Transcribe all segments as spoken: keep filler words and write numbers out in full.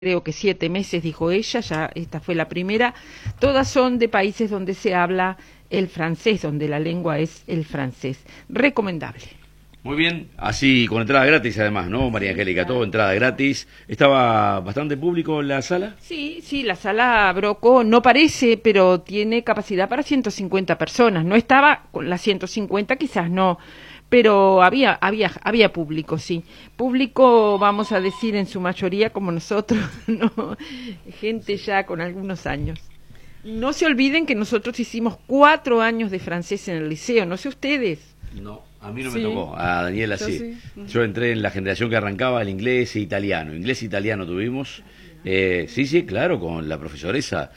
creo que siete meses, dijo ella, ya esta fue la primera. Todas son de países donde se habla el francés, donde la lengua es el francés. Recomendable. Muy bien, así con entrada gratis además, ¿no, María Angélica? Todo entrada gratis. ¿Estaba bastante público en la sala? Sí, sí, la sala Broco no parece, pero tiene capacidad para ciento cincuenta personas. No estaba con las ciento cincuenta, quizás no, pero había había había público, sí. Público, vamos a decir, en su mayoría como nosotros, ¿no? Gente ya con algunos años. No se olviden que nosotros hicimos cuatro años de francés en el liceo, no sé ustedes. No. A mí no Sí. me tocó, a Daniela Yo sí. sí. Yo entré en la generación que arrancaba el inglés e italiano. Inglés e italiano tuvimos. Eh, sí, sí, claro, con la profesoresa,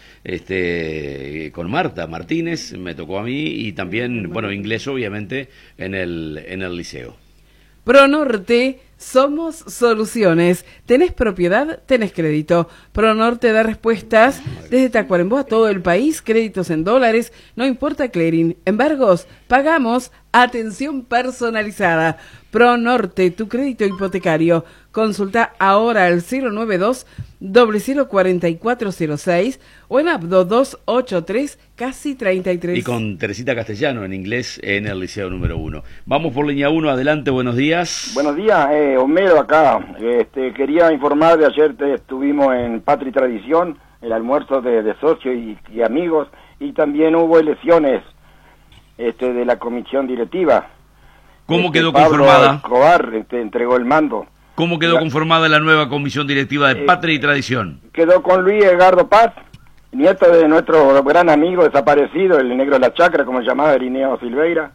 este, con Marta Martínez, me tocó a mí, y también, bueno, inglés obviamente en el, en el liceo. Pronorte, somos soluciones. ¿Tenés propiedad? Tenés crédito. Pronorte da respuestas desde Tacuarembó a todo el país. Créditos en dólares, no importa clearing. Embargos, pagamos. Atención personalizada. Pronorte, tu crédito hipotecario. Consulta ahora al cero nueve dos, cero cero cuatro cuatro cero seis o en Abdo dos ocho tres, casi treinta y tres. Y con Teresita Castellano en inglés en el liceo número uno. Vamos por línea uno, adelante, buenos días. Buenos días, eh, Homero acá. Este, quería informar de ayer te, estuvimos en Patria y Tradición, el almuerzo de, de socios y, y amigos, y también hubo elecciones este, de la comisión directiva. ¿Cómo Este, quedó Pablo conformada? Escobar este, entregó el mando. ¿Cómo quedó La- conformada la nueva comisión directiva de Eh, Patria y Tradición? Quedó con Luis Edgardo Paz, nieto de nuestro gran amigo desaparecido, el negro de la chacra, como se llamaba, Irineo Silveira.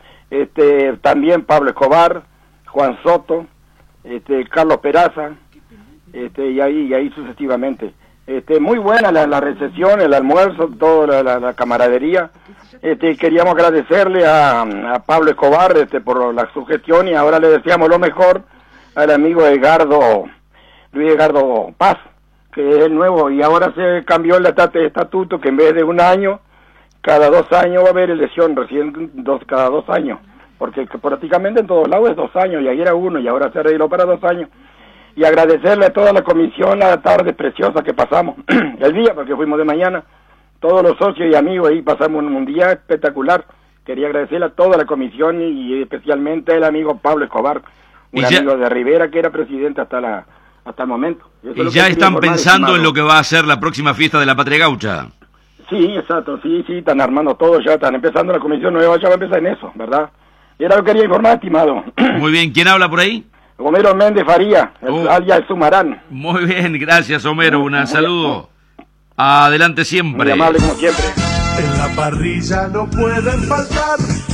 Este, también Pablo Escobar, Juan Soto, este, Carlos Peraza, este, y ahí y ahí sucesivamente. Este, muy buena la, la recepción, el almuerzo, toda la, la, la camaradería. Este, queríamos agradecerle a, a Pablo Escobar este, por la sugestión, y ahora le deseamos lo mejor al amigo Edgardo, Luis Edgardo Paz, que es el nuevo, y ahora se cambió el estat- estatuto, que en vez de un año, cada dos años va a haber elección, recién dos, cada dos años, porque que prácticamente en todos lados es dos años, y ahí era uno, y ahora se arregló para dos años. Y agradecerle a toda la comisión la tarde preciosa que pasamos, el día, porque fuimos de mañana, todos los socios y amigos ahí pasamos un, un día espectacular. Quería agradecerle a toda la comisión y, y especialmente al amigo Pablo Escobar, un Y ya- amigo de Rivera que era presidente hasta la hasta el momento. Eso es Y lo ya que quería están informar, pensando en estimado. lo que va a ser la próxima fiesta de la Patria Gaucha. Sí, exacto, sí, sí, están armando todo, ya están empezando la comisión nueva, ya va a empezar en eso, ¿verdad? Y era lo que quería informar, estimado. Muy bien, ¿quién habla por ahí? Homero Méndez Faría, el, Oh. alias el Sumarán. Muy bien, gracias Homero, un Muy- saludo. Adelante Muy siempre. amable como siempre. En la parrilla no pueden faltar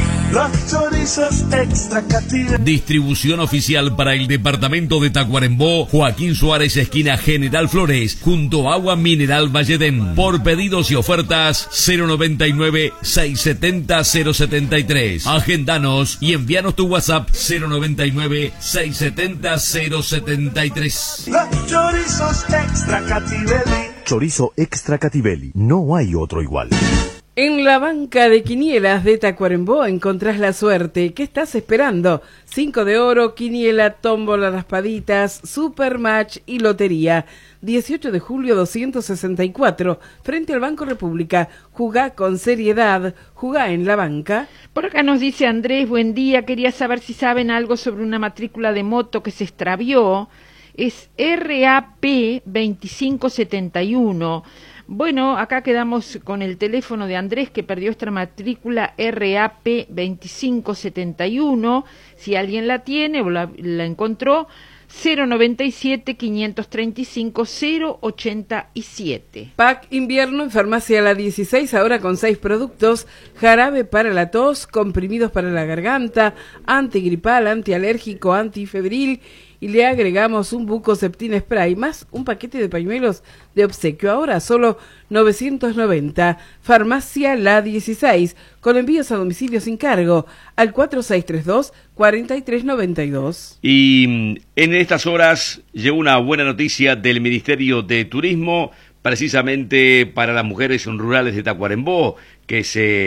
los chorizos extra catira. Distribución oficial para el departamento de Tacuarembó, Joaquín Suárez, esquina General Flores, junto a Agua Mineral Valledén. Por pedidos y ofertas, cero noventa y nueve, seiscientos setenta, cero setenta y tres. Agendanos y envíanos tu WhatsApp cero noventa y nueve, seiscientos setenta, cero setenta y tres. Los chorizos extra catibeli. Chorizo Extra Cativelli, no hay otro igual. En la banca de quinielas de Tacuarembó encontrás la suerte. ¿Qué estás esperando? Cinco de oro, quiniela, tómbola, raspaditas, supermatch y lotería. dieciocho de julio doscientos sesenta y cuatro, frente al Banco República. Jugá con seriedad, jugá en la banca. Por acá nos dice Andrés, buen día, quería saber si saben algo sobre una matrícula de moto que se extravió. Es R A P veinticinco setenta y uno. Bueno, acá quedamos con el teléfono de Andrés, que perdió esta matrícula R A P veinticinco setenta y uno. Si alguien la tiene o la, la encontró, cero noventa y siete, quinientos treinta y cinco, cero ochenta y siete. Pack invierno en Farmacia La dieciséis, ahora con seis productos: jarabe para la tos, comprimidos para la garganta, antigripal, antialérgico, antifebril, y le agregamos un Bucoseptin spray más un paquete de pañuelos de obsequio. Ahora solo novecientos noventa. Farmacia La dieciséis, con envíos a domicilio sin cargo al cuatro seis tres dos, cuatro tres nueve dos. Y mm, en estas horas llegó una buena noticia del Ministerio de Turismo, precisamente para las mujeres rurales de Tacuarembó, que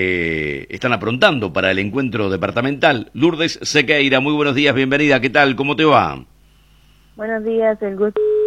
se están aprontando para el encuentro departamental. Lourdes Sequeira, muy buenos días, bienvenida, ¿qué tal? ¿Cómo te va? Buenos días, el gusto